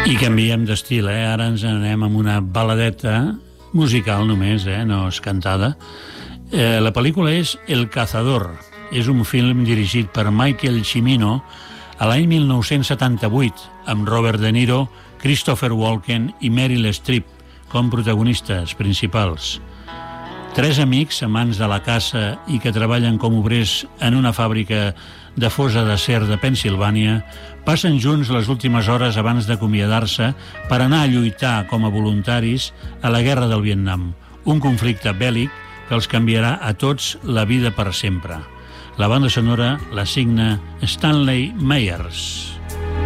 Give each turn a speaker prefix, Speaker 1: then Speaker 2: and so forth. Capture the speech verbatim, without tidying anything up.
Speaker 1: I canviem d'estil, eh? Ara ens anem amb una baladeta musical només, eh? No és cantada. Eh, la pel·lícula és El cazador. És un film dirigit per Michael Cimino a l'any mil nou-cents setanta-vuit, amb Robert De Niro, Christopher Walken i Meryl Streep com protagonistes principals. Tres amics, amants de la caça i que treballen com obrers en una fàbrica de fosa d'acer de Pennsilvània, passen junts les últimes hores abans d'acomiadar-se per anar a lluitar com a voluntaris a la guerra del Vietnam, un conflicte bèl·lic que els canviarà a tots la vida per sempre. La banda sonora la signa Stanley Myers.